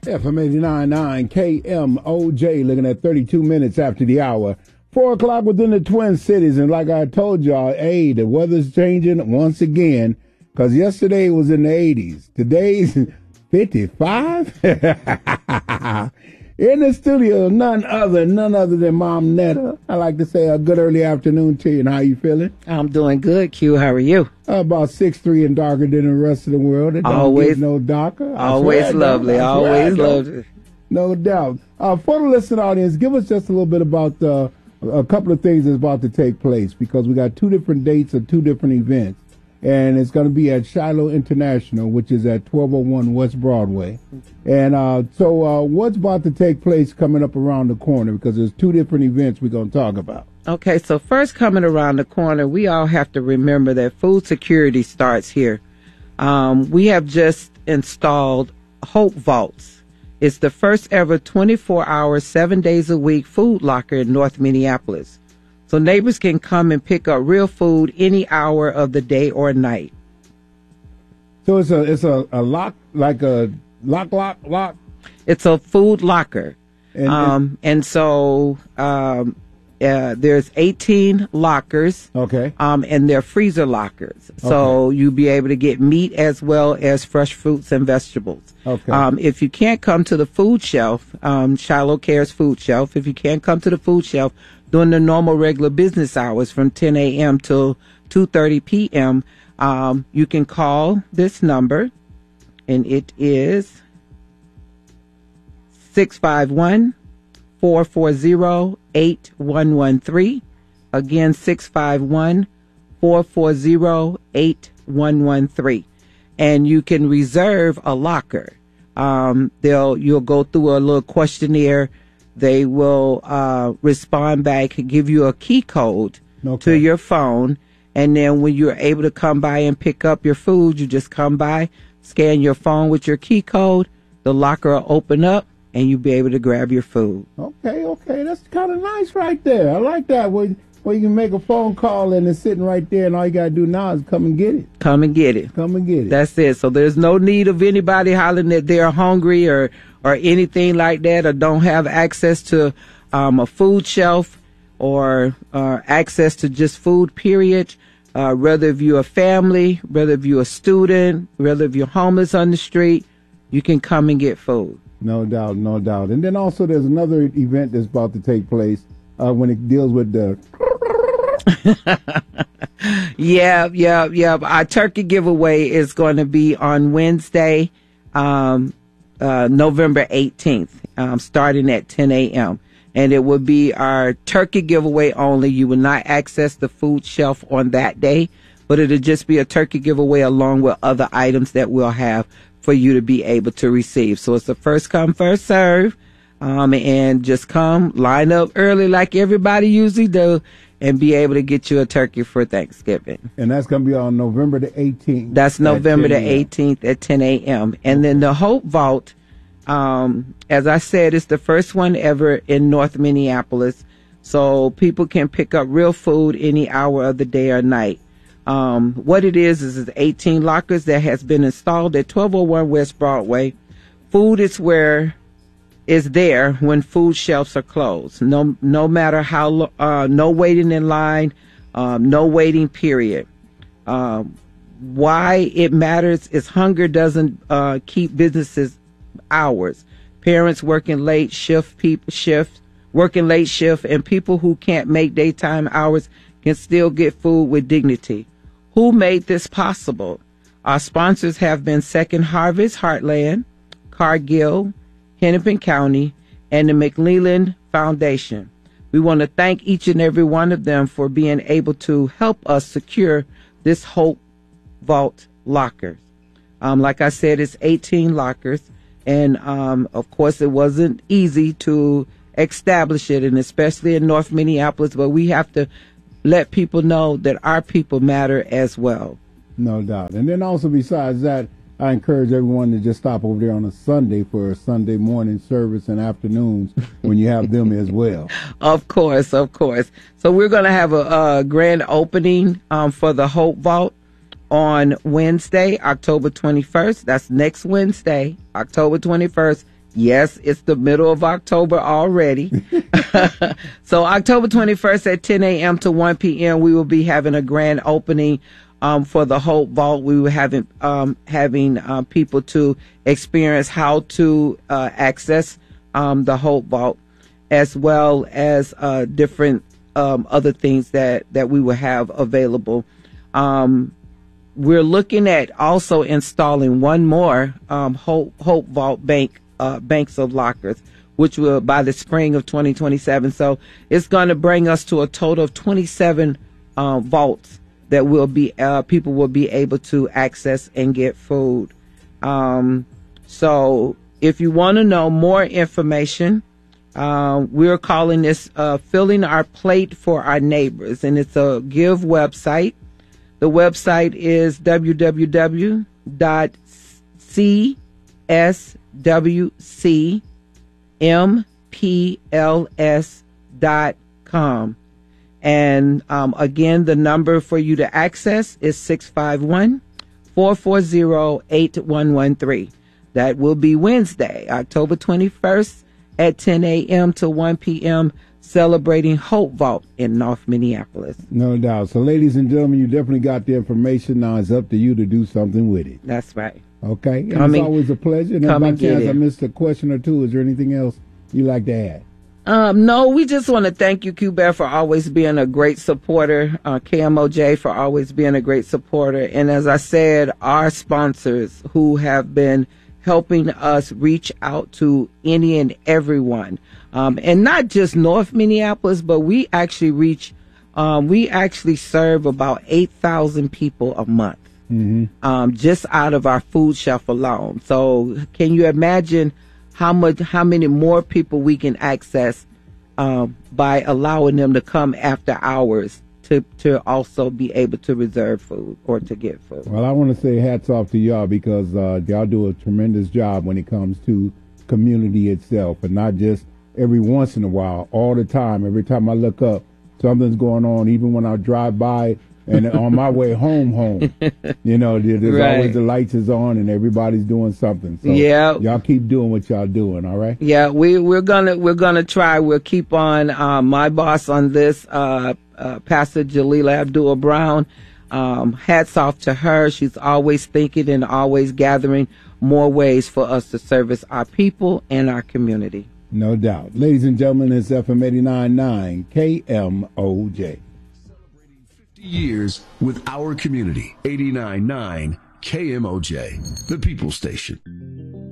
FM 89.9 KMOJ, looking at 32 minutes after the hour. 4 o'clock within the Twin Cities. And like I told y'all, hey, the weather's changing once again, because yesterday was in the 80s. Today's 55? In the studio, none other than Mom Netta. I like to say a good early afternoon to you. And how you feeling? I'm doing good, Q. How are you? About 6'3" and darker than the rest of the world. It don't always get no darker. Always lovely. Always lovely. No doubt. For the listening audience, give us just a little bit about a couple of things that's about to take place, because we got 2 different dates of 2 different events. And it's going to be at Shiloh International, which is at 1201 West Broadway. And so what's about to take place coming up around the corner? Because there's 2 different events we're going to talk about. Okay, so first, coming around the corner, we all have to remember that food security starts here. We have just installed Hope Vaults. It's the first ever 24-hour, 7 days a week food locker in North Minneapolis. So neighbors can come and pick up real food any hour of the day or night. So it's a lock, like a lock? It's a food locker. And so there's 18 lockers. Okay. And they're freezer lockers. So you'll be able to get meat as well as fresh fruits and vegetables. Okay. If you can't come to the food shelf, Shiloh Cares Food Shelf, if you can't come to the food shelf during the normal regular business hours from 10 a.m. till 2:30 p.m., you can call this number, and it is 651-440-8113. Again, 651-440-8113. And you can reserve a locker. You'll go through a little questionnaire. They will respond back, give you a key code to your phone. And then when you're able to come by and pick up your food, you just come by, scan your phone with your key code. The locker will open up, and you'll be able to grab your food. Okay. That's kind of nice right there. I like that. Where you can make a phone call and it's sitting right there, and all you got to do now is come and get it. Come and get it. That's it. So there's no need of anybody hollering that they're hungry or anything like that, or don't have access to a food shelf or access to just food, period. Whether if you're a family, whether if you're a student, whether if you're homeless on the street, you can come and get food. No doubt. And then also there's another event that's about to take place when it deals with the... Yeah. Our turkey giveaway is going to be on Wednesday, November 18th, starting at 10 a.m. And it will be our turkey giveaway only. You will not access the food shelf on that day, but it'll just be a turkey giveaway along with other items that we'll have for you to be able to receive. So it's the first come, first serve. And just come, line up early like everybody usually do, and be able to get you a turkey for Thanksgiving. And that's going to be on November the 18th. That's November the 18th at 10 a.m. And then the Hope Vault, as I said, it's the first one ever in North Minneapolis. So people can pick up real food any hour of the day or night. What it is 18 lockers that has been installed at 1201 West Broadway. Food is there when food shelves are closed. No matter how, no waiting in line, no waiting period. Why it matters is hunger doesn't keep businesses hours. Parents working late shift, and people who can't make daytime hours can still get food with dignity. Who made this possible? Our sponsors have been Second Harvest Heartland, Cargill, Hennepin County, and the McLeland Foundation. We want to thank each and every one of them for being able to help us secure this Hope Vault lockers. Like I said, it's 18 lockers, and of course it wasn't easy to establish it, and especially in North Minneapolis, but we have to let people know that our people matter as well. No doubt. And then also besides that, I encourage everyone to just stop over there on a Sunday for a Sunday morning service and afternoons when you have them as well. Of course. So we're going to have a grand opening for the Hope Vault on Wednesday, October 21st. That's next Wednesday, October 21st Yes, it's the middle of October already. So October 21st at 10 a.m. to 1 p.m., we will be having a grand opening for the Hope Vault. We will having people to experience how to access the Hope Vault, as well as different other things that we will have available. We're looking at also installing one more Hope Vault banks of lockers, which will by the spring of 2027. So it's going to bring us to a total of 27 vaults that will be people will be able to access and get food. So if you want to know more information, we're calling this Filling Our Plate for Our Neighbors, and it's a Give website. The website is www.cswcmpls.com. And again, the number for you to access is 651-440-8113. That will be Wednesday, October 21st at 10 a.m. to 1 p.m., celebrating Hope Vault in North Minneapolis. No doubt. So, ladies and gentlemen, you definitely got the information. Now it's up to you to do something with it. That's right. Okay. And it's always a pleasure. And if by chance I missed a question or two, is there anything else you'd like to add? No, we just want to thank you, Q-Bear, for always being a great supporter, KMOJ for always being a great supporter. And as I said, our sponsors who have been helping us reach out to any and everyone. And not just North Minneapolis, but we actually serve about 8,000 people a month, just out of our food shelf alone. So can you imagine how many more people we can access by allowing them to come after hours to also be able to reserve food or to get food? Well, I want to say hats off to y'all because y'all do a tremendous job when it comes to community itself, and not just every once in a while, all the time. Every time I look up, something's going on, even when I drive by and on my way home, you know, there's right. always the lights is on and everybody's doing something. So yeah, y'all keep doing what y'all doing, all right? Yeah, we're gonna try. We'll keep on. My boss on this, Pastor Jalila Abdul Brown. Hats off to her. She's always thinking and always gathering more ways for us to service our people and our community. No doubt. Ladies and gentlemen, it's FM 89.9 KMOJ. Celebrating 50 years with our community. 89.9 KMOJ, the People Station.